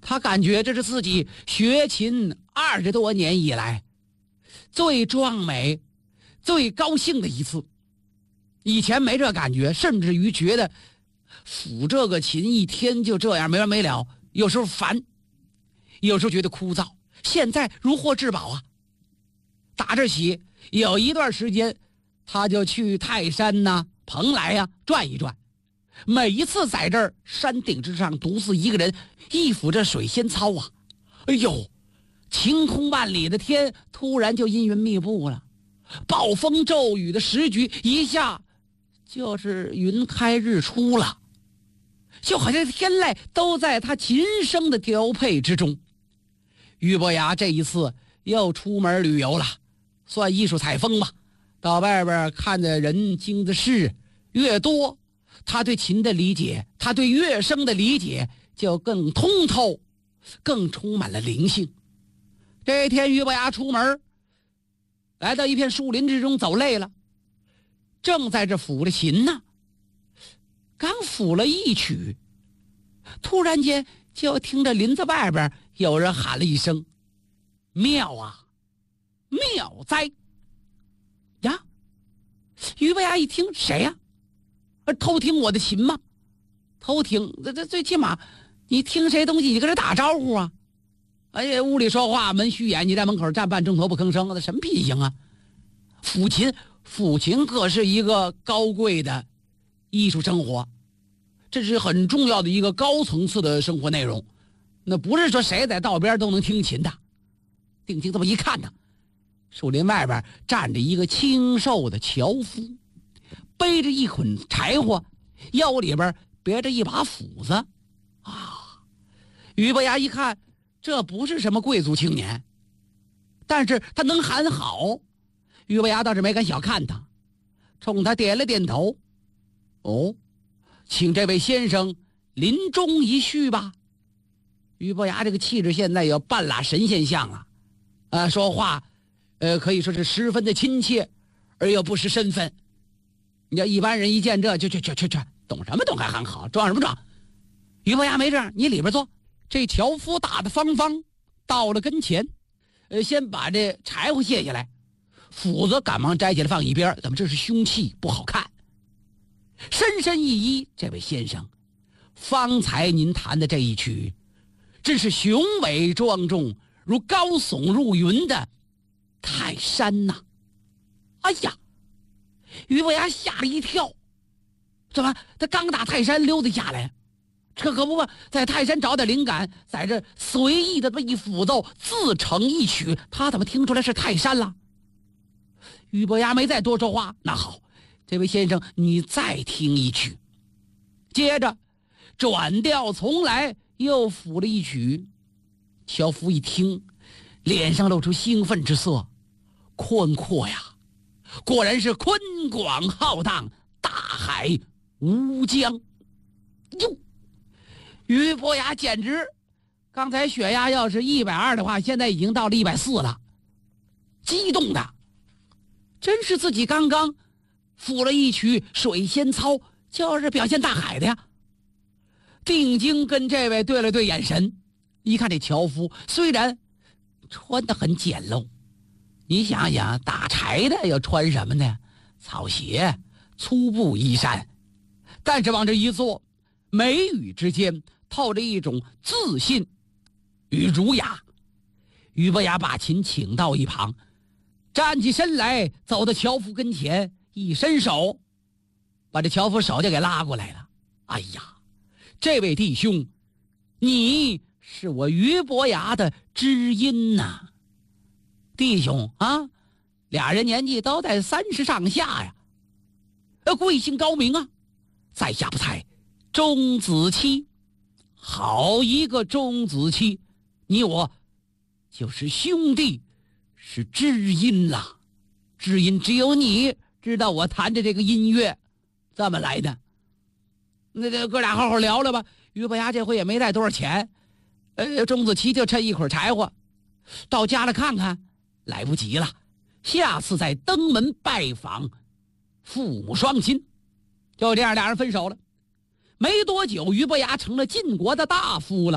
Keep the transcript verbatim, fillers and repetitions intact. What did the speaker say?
他感觉这是自己学琴二十多年以来最壮美、最高兴的一次。以前没这感觉，甚至于觉得抚这个琴一天就这样没完没了，有时候烦，有时候觉得枯燥。现在如获至宝啊！打这起有一段时间，他就去泰山呐、蓬莱呀、啊、转一转。每一次在这儿山顶之上独自一个人一抚这水仙操啊，哎呦，晴空万里的天突然就阴云密布了，暴风骤雨的时局一下就是云开日出了，就好像天籁都在他琴声的调配之中。俞伯牙这一次又出门旅游了，算艺术采风吧，到外边看的人经的事越多，他对琴的理解，他对乐声的理解就更通透，更充满了灵性。这一天俞伯牙出门，来到一片树林之中，走累了，正在这抚着琴呢，刚抚了一曲，突然间就听着林子外边有人喊了一声：妙啊，妙哉呀！俞伯牙一听，谁呀、啊？偷听我的琴吗？偷听，这这最起码你听谁东西你跟人打招呼啊！哎呀，屋里说话门虚掩，你在门口站半钟头不吭声，那什么脾性啊？抚琴，抚琴可是一个高贵的艺术生活，这是很重要的一个高层次的生活内容。那不是说谁在道边都能听琴的。定睛这么一看呢，树林外边站着一个清瘦的樵夫，背着一捆柴火，腰里边别着一把斧子啊。俞伯牙一看，这不是什么贵族青年，但是他能喊好，俞伯牙倒是没敢小看他，冲他点了点头。哦，请这位先生临终一叙吧。俞伯牙这个气质现在有半拉神仙相了，啊，说话，呃，可以说是十分的亲切，而又不失身份。你要一般人一见这就去去去去，懂什么懂还喊好，装什么装？俞伯牙没这样，你里边坐。这樵夫大大方方到了跟前，呃，先把这柴火卸下来，斧子赶忙摘起来放一边，怎么这是凶器不好看？深深一揖，这位先生，方才您弹的这一曲真是雄伟庄重，如高耸入云的泰山呐、啊！哎呀，俞伯牙吓了一跳，怎么他刚打泰山溜达下来，这可不在泰山找点灵感，在这随意的这么一抚奏，自成一曲，他怎么听出来是泰山了？俞伯牙没再多说话，那好，这位先生你再听一曲。接着转调重来，又抚了一曲。樵夫一听，脸上露出兴奋之色，宽阔呀，果然是宽广浩荡，大海无疆哟。俞伯牙简直，刚才血压要是一百二的话，现在已经到了一百四了，激动的真是自己刚刚抚了一曲水仙操，就是表现大海的呀。定睛跟这位对了对眼神，一看这樵夫虽然穿得很简陋，你想想打柴的要穿什么呢？草鞋、粗布衣衫，但是往这一坐，眉宇之间透着一种自信与儒雅。俞伯牙把琴请到一旁，站起身来，走到樵夫跟前，一伸手把这樵夫手就给拉过来了。哎呀，这位弟兄，你是我俞伯牙的知音呐、啊！弟兄啊，俩人年纪都在三十上下呀，呃，贵姓高明啊？在下不才，钟子期。好一个钟子期，你我就是兄弟，是知音啦。知音只有你知道我弹的这个音乐怎么来的。那这哥俩好好聊聊吧。俞伯牙这回也没带多少钱，呃，钟子期就趁一捆柴火，到家了看看，来不及了，下次再登门拜访，父母双亲。就这样，俩人分手了。没多久，俞伯牙成了晋国的大夫了。